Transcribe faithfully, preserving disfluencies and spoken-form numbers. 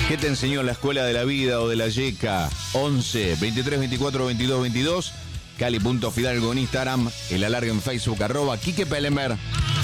¿Qué te enseñó la escuela de la vida o de la yeca? once, veintitrés, veinticuatro, veintidós, veintidós. Cali punto Fidalgo en Instagram. El alargue en Facebook, arroba Quique Pelemer.